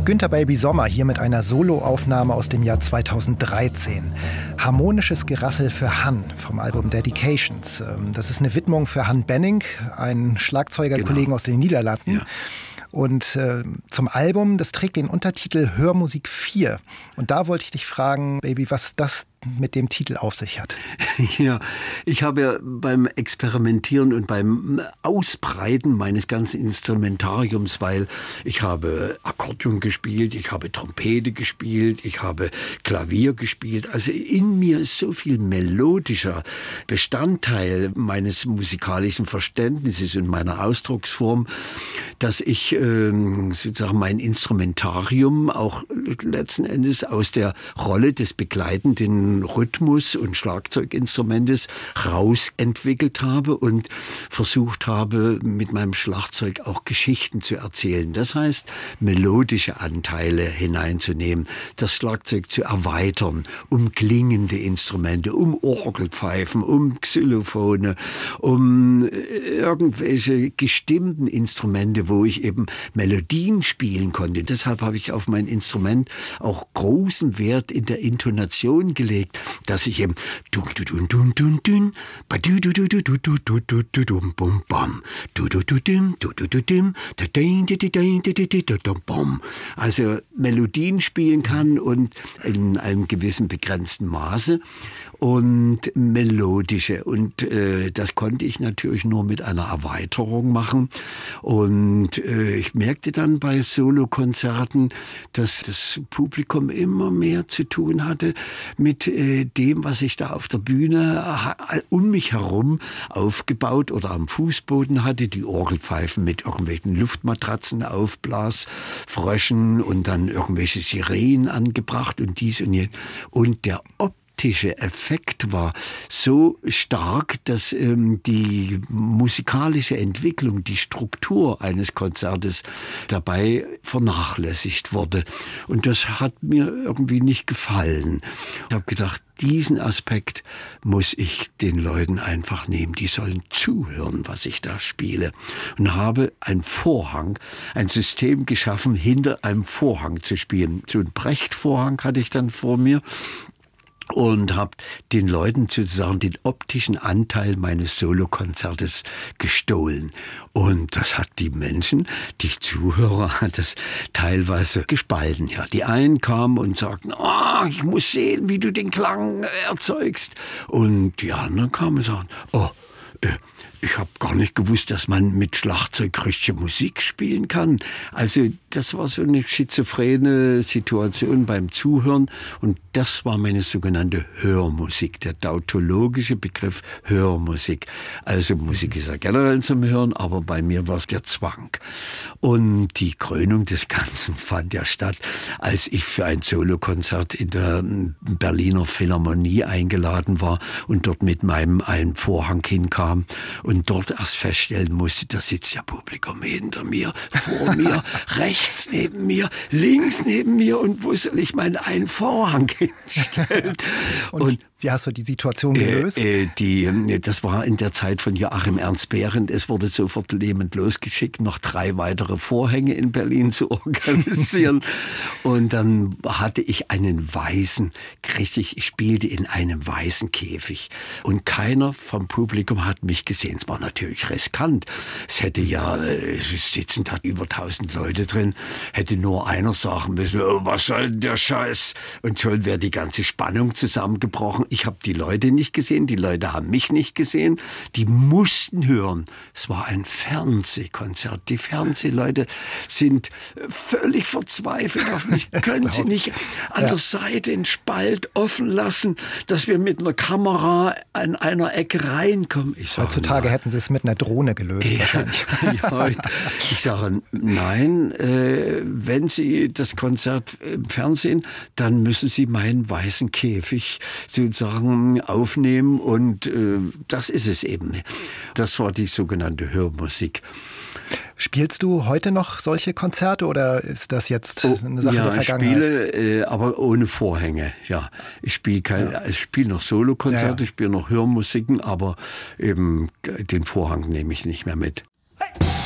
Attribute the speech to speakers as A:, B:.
A: Günter Baby Sommer hier mit einer Soloaufnahme aus dem Jahr 2013. Harmonisches Gerassel für Han vom Album Dedications. Das ist eine Widmung für Han Benning, einen Schlagzeugerkollegen aus den Niederlanden. Ja. Und zum Album, das trägt den Untertitel Hörmusik 4. Und da wollte ich dich fragen, Baby, was das mit dem Titel auf sich hat.
B: Ja, ich habe ja beim Experimentieren und beim Ausbreiten meines ganzen Instrumentariums, weil ich habe Akkordeon gespielt, ich habe Trompete gespielt, ich habe Klavier gespielt. Also in mir ist so viel melodischer Bestandteil meines musikalischen Verständnisses und meiner Ausdrucksform, dass ich sozusagen mein Instrumentarium auch letzten Endes aus der Rolle des begleitenden Rhythmus- und Schlagzeuginstrumentes rausentwickelt habe und versucht habe, mit meinem Schlagzeug auch Geschichten zu erzählen. Das heißt, melodische Anteile hineinzunehmen, das Schlagzeug zu erweitern, um klingende Instrumente, um Orgelpfeifen, um Xylophone, um irgendwelche gestimmten Instrumente, wo ich eben Melodien spielen konnte. Deshalb habe ich auf mein Instrument auch großen Wert in der Intonation gelegt, dass ich eben also Melodien spielen kann und in einem gewissen begrenzten Maße und melodische. Und das konnte ich natürlich nur mit einer Erweiterung machen. Und ich merkte dann bei Solokonzerten, dass das Publikum immer mehr zu tun hatte mit dem, was ich da auf der Bühne um mich herum aufgebaut oder am Fußboden hatte. Die Orgelpfeifen mit irgendwelchen Luftmatratzen, Aufblasfröschen und dann irgendwelche Sirenen angebracht und dies und jenes. Und der optische Effekt war so stark, dass die musikalische Entwicklung, die Struktur eines Konzertes dabei vernachlässigt wurde. Und das hat mir irgendwie nicht gefallen. Ich habe gedacht, diesen Aspekt muss ich den Leuten einfach nehmen. Die sollen zuhören, was ich da spiele. Und habe einen Vorhang, ein System geschaffen, hinter einem Vorhang zu spielen. So einen Brechtvorhang hatte ich dann vor mir. Und habe den Leuten sozusagen den optischen Anteil meines Solokonzertes gestohlen. Und das hat die Menschen, die Zuhörer, hat das teilweise gespalten. Ja, die einen kamen und sagten, ich muss sehen, wie du den Klang erzeugst. Und die anderen kamen und sagten, ich habe gar nicht gewusst, dass man mit Schlagzeug richtige Musik spielen kann. Also das war so eine schizophrene Situation beim Zuhören. Und das war meine sogenannte Hörmusik, der tautologische Begriff Hörmusik. Also Musik ist ja generell zum Hören, aber bei mir war es der Zwang. Und die Krönung des Ganzen fand ja statt, als ich für ein Solokonzert in der Berliner Philharmonie eingeladen war und dort mit meinem einen Vorhang hinkam und dort erst feststellen musste, da sitzt ja Publikum hinter mir, vor mir, rechts neben mir, links neben mir und wo soll ich meinen einen Vorhang hinstellen?
A: Und wie hast du die Situation gelöst?
B: Das war in der Zeit von Joachim Ernst Behrendt. Es wurde sofort lebend losgeschickt, noch 3 weitere Vorhänge in Berlin zu organisieren. Und dann hatte ich einen weißen, ich spielte in einem weißen Käfig. Und keiner vom Publikum hat mich gesehen. Es war natürlich riskant. Es hätte sitzen da über 1000 Leute drin, hätte nur einer sagen müssen, was soll denn der Scheiß? Und schon wäre die ganze Spannung zusammengebrochen. Ich habe die Leute nicht gesehen, die Leute haben mich nicht gesehen, die mussten hören. Es war ein Fernsehkonzert. Die Fernsehleute sind völlig verzweifelt auf mich. Können sie nicht an der Seite den Spalt offen lassen, dass wir mit einer Kamera an einer Ecke reinkommen?
A: Heutzutage hätten sie es mit einer Drohne gelöst wahrscheinlich.
B: Ich sage, nein, wenn Sie das Konzert im Fernsehen, dann müssen Sie meinen weißen Käfig sozusagen aufnehmen und das ist es eben. Das war die sogenannte Hörmusik.
A: Spielst du heute noch solche Konzerte oder ist das jetzt eine Sache der Vergangenheit?
B: Ich spiele, aber ohne Vorhänge. Ja, ich spiele noch Solokonzerte, ich spiele noch Hörmusiken, aber eben den Vorhang nehme ich nicht mehr mit.